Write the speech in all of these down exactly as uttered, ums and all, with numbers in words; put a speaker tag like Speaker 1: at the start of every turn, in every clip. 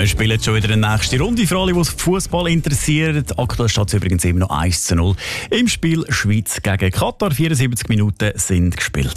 Speaker 1: wir spielen schon wieder eine nächste Runde für alle, die sich Fußball interessiert. Aktuell steht es übrigens immer noch eins zu null im Spiel Schweiz gegen Katar. vierundsiebzig Minuten sind gespielt.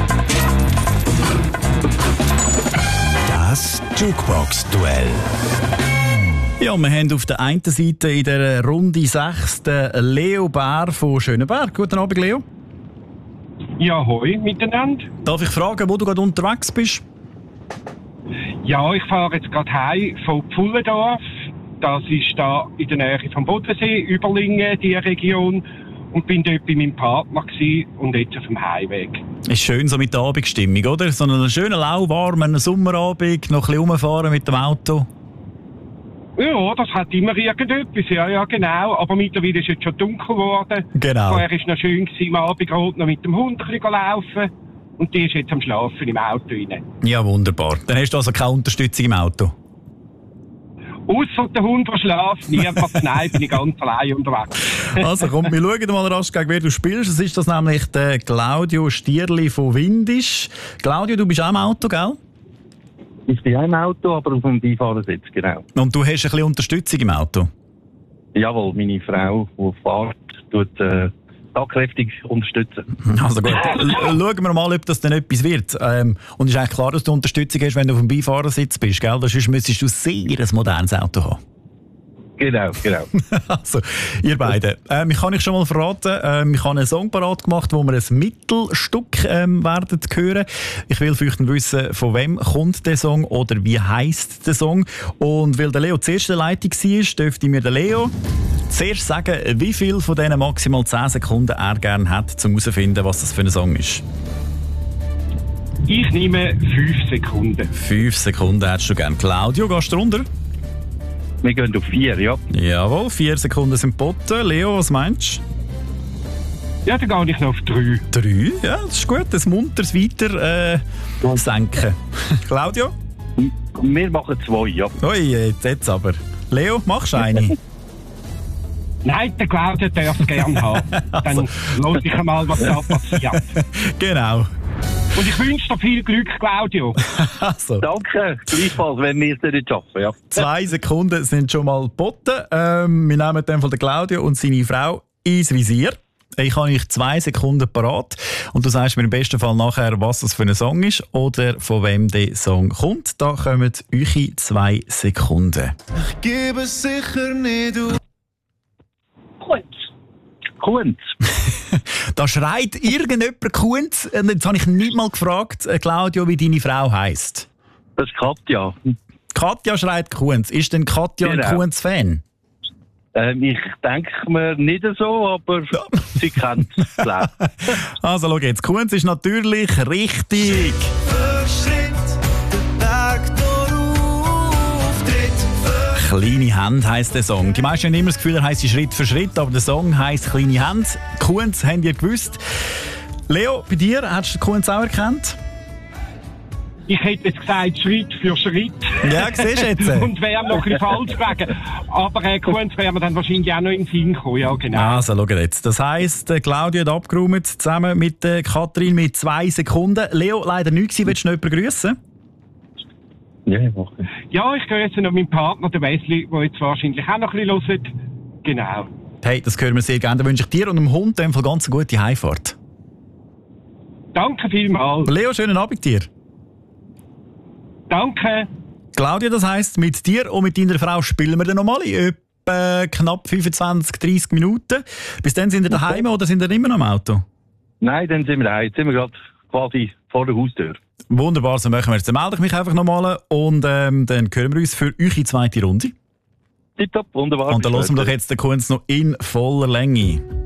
Speaker 2: Das Jukebox-Duell.
Speaker 1: Ja, wir haben auf der einen Seite in der Runde sechs den Leo Bär von Schönenberg. Guten Abend, Leo.
Speaker 3: Ja, hoi miteinander.
Speaker 1: Darf ich fragen, wo du gerade unterwegs bist?
Speaker 3: Ja, ich fahre jetzt gerade heim von Pfullendorf. Das ist da in der Nähe vom Bodensee, Überlingen, die Region. Und bin dort bei meinem Partner gewesen und jetzt auf dem Heimweg.
Speaker 1: Ist schön so mit der Abendstimmung, oder? So einen schönen, lauwarmen Sommerabend, noch ein bisschen rumfahren mit dem Auto.
Speaker 3: Ja, das hat immer irgendetwas, ja, ja, genau. Aber mittlerweile ist es schon dunkel geworden.
Speaker 1: Genau.
Speaker 3: Vorher war es noch schön gewesen, am Abend noch mit dem Hund ein bisschen laufen. Und die ist jetzt am Schlafen im Auto rein.
Speaker 1: Ja, wunderbar. Dann hast du also keine Unterstützung im Auto?
Speaker 3: Ausser der Hund, der schläft, niemand, nein, bin ich ganz allein unterwegs.
Speaker 1: Also komm, wir schauen mal rasch, gegen wer du spielst. Es ist das nämlich der Claudio Stierli von Windisch. Claudio, du bist auch im Auto, gell?
Speaker 4: Ich bin auch im Auto, aber auf dem Beifahrersitz, genau.
Speaker 1: Und du hast ein bisschen Unterstützung im Auto?
Speaker 4: Jawohl, meine Frau, die fährt, tut äh, tatkräftig unterstützen.
Speaker 1: Also gut, L- schauen wir mal, ob das dann etwas wird. Ähm, und es ist eigentlich klar, dass du Unterstützung hast, wenn du auf dem Beifahrersitz bist, gell? Sonst müsstest du sehr ein modernes Auto haben.
Speaker 4: Genau, genau.
Speaker 1: Also, ihr beiden. Ähm, ich kann euch schon mal verraten, ähm, ich habe einen Song parat gemacht, wo wir ein Mittelstück ähm, werden hören. Ich will vielleicht wissen, von wem kommt der Song oder wie heisst der Song. Und weil der Leo zuerst in der Leitung war, dürfte mir der Leo zuerst sagen, wie viel von diesen maximal zehn Sekunden er gerne hat, um herauszufinden, was das für ein Song ist.
Speaker 3: Ich nehme fünf Sekunden.
Speaker 1: Fünf Sekunden hättest du gerne. Claudio, gehst du runter?
Speaker 4: Wir gehen auf vier, ja.
Speaker 1: Jawohl, vier Sekunden sind geboten. Leo, was meinst du?
Speaker 3: Ja, dann gehe ich noch auf drei.
Speaker 1: Drei? Ja, das ist gut. Das munteres weiter äh, senken. Claudio?
Speaker 4: Wir machen zwei, ja.
Speaker 1: Ui, jetzt, jetzt aber. Leo, machst du eine?
Speaker 3: Nein, der Claudia darf es gerne haben. Dann lass ich einmal, was da passiert.
Speaker 1: Genau.
Speaker 3: Und ich wünsche dir viel Glück, Claudio.
Speaker 1: Also,
Speaker 4: Danke, gleichfalls, wenn wir es nicht schaffen, ja.
Speaker 1: zwei Sekunden sind schon mal geboten. Ähm, wir nehmen den von der Claudio und seine Frau ins Visier. Ich habe euch zwei Sekunden parat und du sagst mir im besten Fall nachher, was das für ein Song ist oder von wem der Song kommt. Da kommen eure zwei Sekunden.
Speaker 2: Ich gebe es sicher nicht auf.
Speaker 4: Kunz. Kunz.
Speaker 1: Da schreit irgendjemand Kunz. Und jetzt habe ich nicht mal gefragt, äh, Claudio, wie deine Frau heisst.
Speaker 4: Das ist Katja.
Speaker 1: Katja schreit Kunz. Ist denn Katja
Speaker 4: Genau.
Speaker 1: ein Kunz-Fan?
Speaker 4: Ähm, ich denke mir nicht so, aber sie kennt es, glaube ich.
Speaker 1: Also schau jetzt, Kunz ist natürlich richtig. «Kleine Hände» heisst der Song. Die meisten haben immer das Gefühl, er heisst Schritt für Schritt, aber der Song heisst «Kleine Hände». Kunz habt ihr gewusst. Leo, bei dir, hast du Kunz auch erkannt?
Speaker 3: Ich hätte jetzt gesagt, Schritt für Schritt.
Speaker 1: Ja, siehst du jetzt.
Speaker 3: Und wäre noch ein bisschen falsch gelegen. Aber äh, Kunz wäre mir dann wahrscheinlich auch noch in den Sinn gekommen. Ja, genau.
Speaker 1: Also, schau jetzt. Das heisst, äh, Claudio hat abgeräumt, zusammen mit äh, Katrin mit zwei Sekunden. Leo, leider nicht gewesen. Willst du noch jemanden grüssen?
Speaker 4: Ja, ich mache.
Speaker 3: Ja, ich grüße noch meinen Partner, den Wesley, der jetzt wahrscheinlich auch noch ein bisschen hört. Genau.
Speaker 1: Hey, das hören wir sehr gerne. Dann wünsche ich dir und dem Hund in dem Fall ganz eine gute Heimfahrt.
Speaker 3: Danke vielmals.
Speaker 1: Leo, schönen Abend dir.
Speaker 3: Danke.
Speaker 1: Claudia, das heisst, mit dir und mit deiner Frau spielen wir dann nochmal in etwa knapp fünfundzwanzig, dreissig Minuten. Bis dann sind ihr daheim oder sind ihr immer noch im Auto?
Speaker 4: Nein, dann sind wir da. Jetzt sind wir gerade quasi vor der Haustür.
Speaker 1: Wunderbar, so machen wir jetzt. Dann melde ich mich einfach nochmal und ähm, dann hören wir uns für eure zweite Runde.
Speaker 4: Tipptopp, wunderbar.
Speaker 1: Und dann hören wir doch jetzt den Kunz noch in voller Länge.